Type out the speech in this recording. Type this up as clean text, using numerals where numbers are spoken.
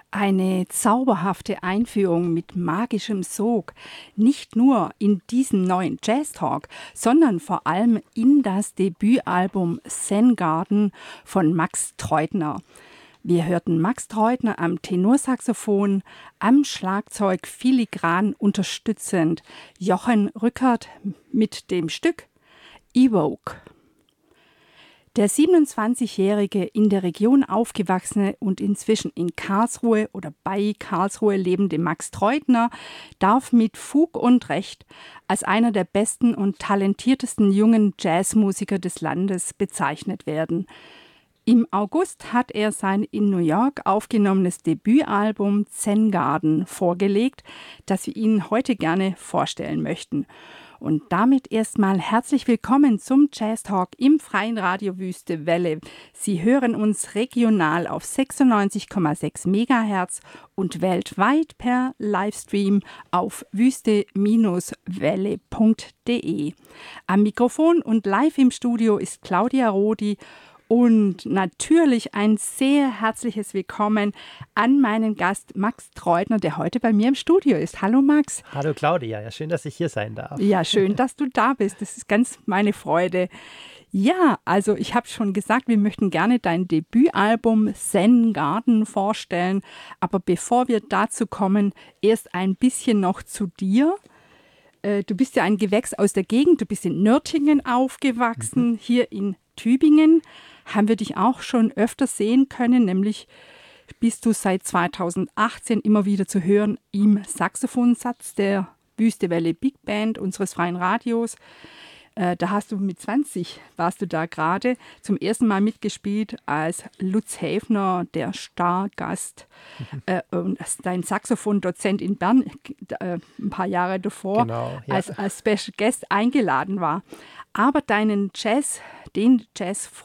Eine zauberhafte Einführung mit magischem Sog, nicht nur in diesen neuen Jazz Talk, sondern vor allem in das Debütalbum Zen Garden von Max Treutner. Wir hörten Max Treutner am Tenorsaxophon, am Schlagzeug filigran unterstützend, Jochen Rückert mit dem Stück Evoke. Der 27-jährige, in der Region aufgewachsene und inzwischen in Karlsruhe oder bei Karlsruhe lebende Max Treutner darf mit Fug und Recht als einer der besten und talentiertesten jungen Jazzmusiker des Landes bezeichnet werden. Im August hat er sein in New York aufgenommenes Debütalbum Zen Garden vorgelegt, das wir Ihnen heute gerne vorstellen möchten. Und damit erstmal herzlich willkommen zum Jazz Talk im freien Radio Wüste Welle. Sie hören uns regional auf 96,6 MHz und weltweit per Livestream auf wüste-welle.de. Am Mikrofon und live im Studio ist Claudia Rodi. Und natürlich ein sehr herzliches Willkommen an meinen Gast Max Treutner, der heute bei mir im Studio ist. Hallo Max. Hallo Claudia, ja, schön, dass ich hier sein darf. Ja, schön, dass du da bist. Das ist ganz meine Freude. Ja, also ich habe schon gesagt, wir möchten gerne dein Debütalbum Zen Garden vorstellen. Aber bevor wir dazu kommen, erst ein bisschen noch zu dir. Du bist ja ein Gewächs aus der Gegend, du bist in Nürtingen aufgewachsen, hier in Tübingen. Haben wir dich auch schon öfter sehen können, nämlich bist du seit 2018 immer wieder zu hören im Saxophonsatz der Wüste Welle Big Band unseres freien Radios. Da hast du mit 20, warst du da gerade, zum ersten Mal mitgespielt als Lutz Häfner, der Stargast und dein Saxophondozent in Bern ein paar Jahre davor, genau, ja. als Special Guest eingeladen war. Aber den Jazz